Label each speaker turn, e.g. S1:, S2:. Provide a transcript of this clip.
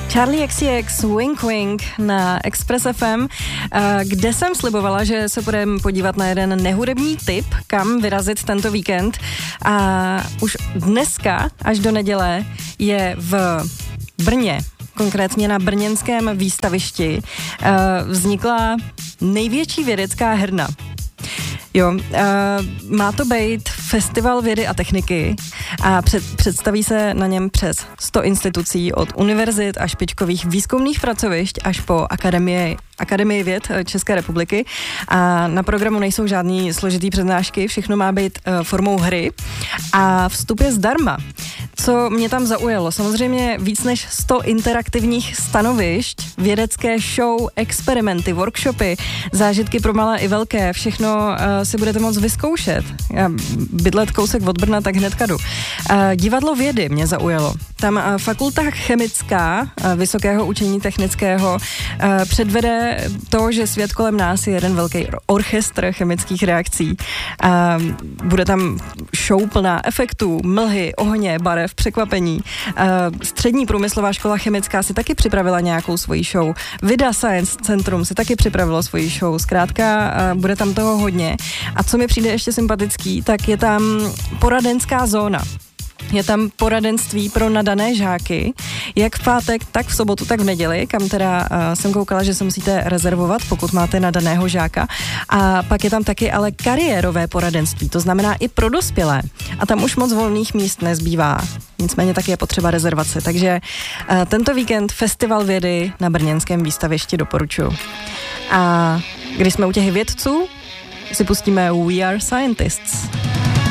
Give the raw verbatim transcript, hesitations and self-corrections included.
S1: Charlie X C X, Wink Wink na Express F M, kde jsem slibovala, že se budeme podívat na jeden nehudební tip, kam vyrazit tento víkend. A už dneska až do neděle je v Brně, konkrétně na brněnském výstavišti, vznikla největší vědecká herna. Jo, uh, má to být festival vědy a techniky a před, představí se na něm přes sto institucí od univerzit a špičkových výzkumných pracovišť až po akademii, akademii věd České republiky. A na programu nejsou žádný složitý přednášky, všechno má být uh, formou hry a vstup je zdarma. Co mě tam zaujalo, samozřejmě víc než sto interaktivních stanovišť, vědecké show, experimenty, workshopy, zážitky pro malé i velké, všechno uh, si budete moct vyzkoušet. Já bydlet kousek od Brna, tak hnedka jdu. Uh, divadlo vědy mě zaujalo. Tam uh, fakulta chemická uh, Vysokého učení technického uh, předvede to, že svět kolem nás je jeden velký orchestr chemických reakcí. Uh, bude tam show plná efektů, mlhy, ohně, barev, překvapení. Střední průmyslová škola chemická si taky připravila nějakou svoji show. Vida Science Centrum si taky připravilo svoji show. Zkrátka bude tam toho hodně. A co mi přijde ještě sympatický, tak je tam poradenská zóna. Je tam poradenství pro nadané žáky, jak v pátek, tak v sobotu, tak v neděli, kam teda uh, jsem koukala, že se musíte rezervovat, pokud máte nadaného žáka. A pak je tam taky ale kariérové poradenství, to znamená i pro dospělé. A tam už moc volných míst nezbývá. Nicméně taky je potřeba rezervace. Takže uh, tento víkend Festival vědy na brněnském výstavišti doporučuji. A když jsme u těch vědců, si pustíme We Are Scientists.